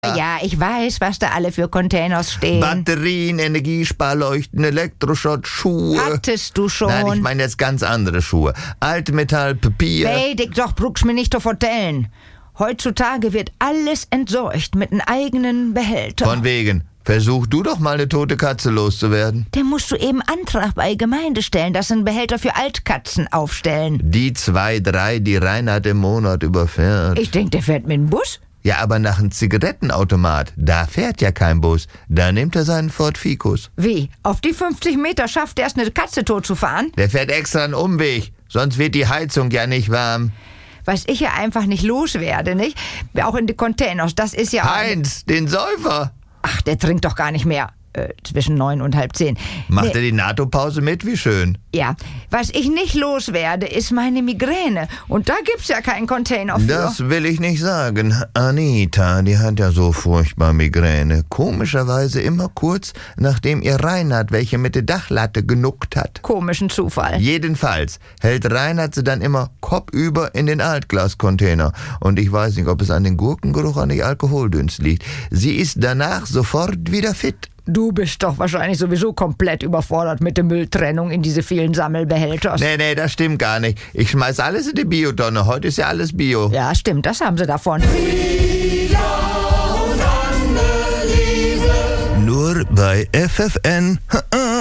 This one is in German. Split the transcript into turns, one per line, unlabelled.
Ja, ich weiß, was da alle für Containers stehen.
Batterien, Energiesparleuchten, Elektroschrott, Schuhe.
Hattest du schon?
Nein, ich meine jetzt ganz andere Schuhe. Altmetall, Papier.
Weidig doch, brauchst mir nicht zu vertellen. Heutzutage wird alles entsorgt mit einem eigenen Behälter.
Von wegen. Versuch du doch mal eine tote Katze loszuwerden.
Dann musst du eben Antrag bei Gemeinde stellen, dass sie einen Behälter für Altkatzen aufstellen.
Die 2, 3, die Reinhard im Monat überfährt.
Ich denke, der fährt mit dem Bus.
Ja, aber nach einem Zigarettenautomat, da fährt ja kein Bus. Da nimmt er seinen Ford Ficus.
Wie? Auf die 50 Meter schafft er es, eine Katze totzufahren?
Der fährt extra einen Umweg, sonst wird die Heizung ja nicht warm.
Was ich ja einfach nicht loswerde, nicht? Auch in die Containers, das ist ja...
Heinz, den Säufer.
Ach, der trinkt doch gar nicht mehr. Zwischen 9 und halb 10.
Macht er die NATO-Pause mit? Wie schön.
Ja, was ich nicht loswerde, ist meine Migräne. Und da gibt's ja keinen Container für.
Das will ich nicht sagen. Anita, die hat ja so furchtbar Migräne. Komischerweise immer kurz, nachdem ihr Reinhard welche mit der Dachlatte genuckt hat.
Komischen Zufall.
Jedenfalls hält Reinhard sie dann immer kopfüber in den Altglascontainer. Und ich weiß nicht, ob es an den Gurkengeruch, an die Alkoholdünst liegt. Sie ist danach sofort wieder fit.
Du bist doch wahrscheinlich sowieso komplett überfordert mit der Mülltrennung in diese vielen Sammelbehälter.
Nee, das stimmt gar nicht. Ich schmeiß alles in die Biotonne. Heute ist ja alles Bio.
Ja, stimmt, das haben sie davon.
Nur bei FFN.